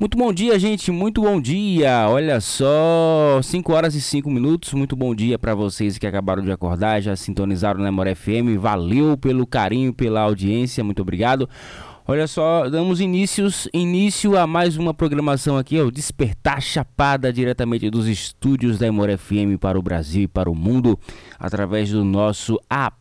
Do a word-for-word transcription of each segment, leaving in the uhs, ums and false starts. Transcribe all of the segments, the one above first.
Muito bom dia, gente, muito bom dia. Olha só, cinco horas e cinco minutos. Muito bom dia para vocês que acabaram de acordar, já sintonizaram na Amor F M. Valeu pelo carinho, pela audiência, muito obrigado. Olha só, damos inícios, início a mais uma programação aqui, o Despertar Chapada, diretamente dos estúdios da Amor F M para o Brasil e para o mundo, através do nosso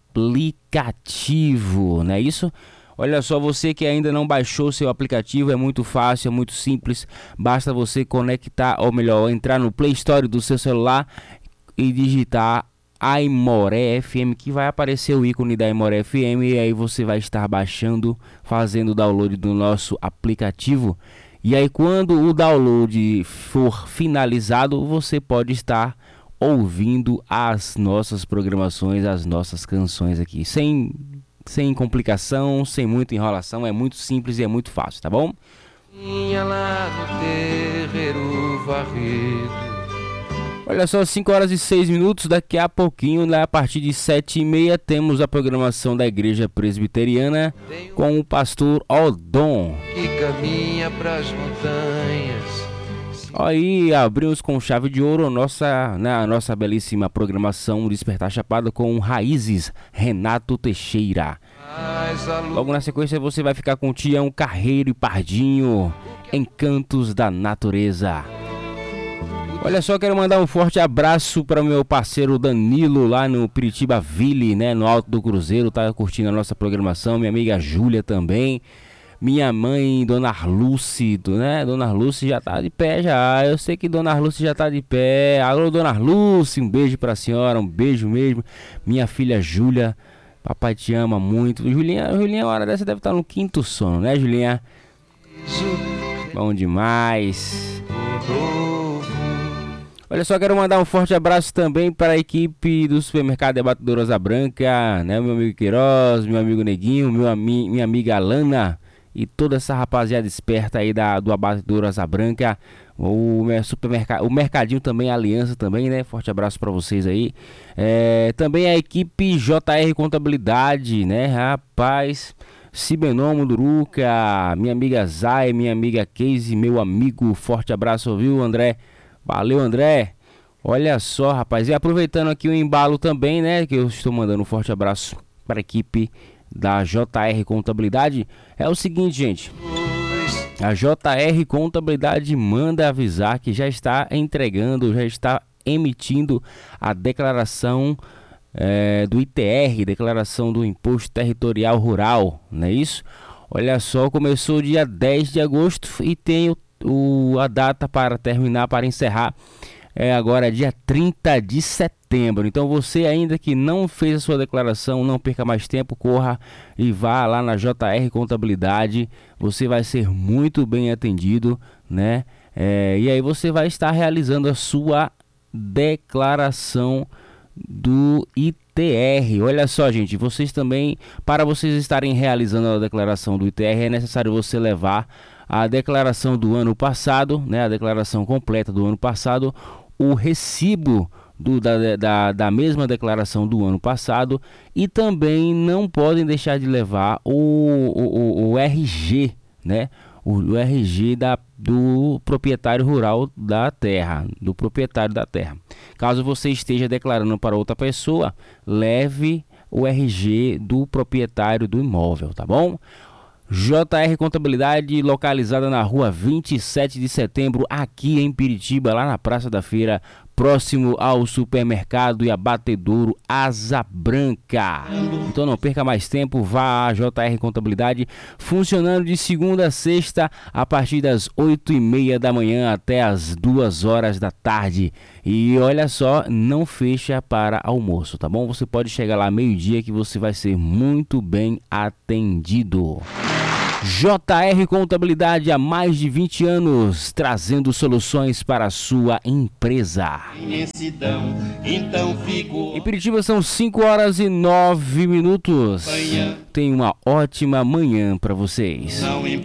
aplicativo, não é isso? Olha só, você que ainda não baixou seu aplicativo, é muito fácil, é muito simples, basta você conectar, ou melhor, entrar no Play Store do seu celular e digitar Aimoré F M, que vai aparecer o ícone da Aimoré F M, e aí você vai estar baixando, fazendo o download do nosso aplicativo. E aí quando o download for finalizado, você pode estar ouvindo as nossas programações, as nossas canções aqui, sem, sem complicação, sem muita enrolação, é muito simples e é muito fácil, tá bom? Tinha lá no terreiro varrido. Olha só, cinco horas e seis minutos, daqui a pouquinho, né, a partir de sete e meia, temos a programação da Igreja Presbiteriana com o pastor Odon. Que caminha pras montanhas. Aí abrimos com chave de ouro a nossa, né, a nossa belíssima programação Despertar Chapada com Raízes, Renato Teixeira. Logo na sequência você vai ficar com o Tião Carreiro e Pardinho, Encantos da Natureza. Olha só, quero mandar um forte abraço para o meu parceiro Danilo lá no Piritiba Ville, né, no Alto do Cruzeiro, tá curtindo a nossa programação, minha amiga Júlia também, minha mãe, Dona Arluce, né, Dona Arluce já tá de pé já, eu sei que Dona Arluce já tá de pé, alô Dona Arluce, um beijo pra senhora, um beijo mesmo, minha filha Júlia, papai te ama muito, Julinha, Julinha, a hora dessa deve estar no quinto sono, né Julinha? Bom demais. Olha só, quero mandar um forte abraço também para a equipe do supermercado Abatedor Asa Branca, né? Meu amigo Queiroz, meu amigo Neguinho, meu ami, minha amiga Alana e toda essa rapaziada esperta aí da, do Abatedor Asa Branca, o supermercado, o Mercadinho também, a Aliança também, né? Forte abraço para vocês aí. É, também a equipe J R Contabilidade, né? Rapaz, Cibenon Munduruca, minha amiga Zay, minha amiga Casey, meu amigo, forte abraço, viu, André? Valeu, André. Olha só, rapaz, e aproveitando aqui o embalo também, né, que eu estou mandando um forte abraço para a equipe da J R Contabilidade. É o seguinte, gente, a J R Contabilidade manda avisar que já está entregando, já está emitindo a declaração é, do I T R, declaração do Imposto Territorial Rural, não é isso? Olha só, começou dia dez de agosto e tem o O, a data para terminar, para encerrar, é agora dia trinta de setembro. Então você ainda que não fez a sua declaração, não perca mais tempo, corra e vá lá na J R Contabilidade. Você vai ser muito bem atendido, né? É, e aí você vai estar realizando a sua declaração do I T R. Olha só, gente, vocês também, para vocês estarem realizando a declaração do I T R, é necessário você levar a declaração do ano passado, né, a declaração completa do ano passado, o recibo do, da, da, da mesma declaração do ano passado, e também não podem deixar de levar o, o, o R G, né, o, o R G da, do proprietário rural da terra, do proprietário da terra. Caso você esteja declarando para outra pessoa, leve o R G do proprietário do imóvel, tá bom? J R Contabilidade, localizada na rua vinte e sete de setembro, aqui em Piritiba, lá na Praça da Feira, próximo ao supermercado e abatedouro Asa Branca. Então não perca mais tempo, vá a J R Contabilidade, funcionando de segunda a sexta, a partir das oito e meia da manhã até as duas horas da tarde. E olha só, não fecha para almoço, tá bom? Você pode chegar lá meio-dia que você vai ser muito bem atendido. J R Contabilidade há mais de vinte anos, trazendo soluções para a sua empresa. Imensidão, então fico... Em Piritiba são cinco horas e nove minutos. Tenha uma ótima manhã para vocês. Não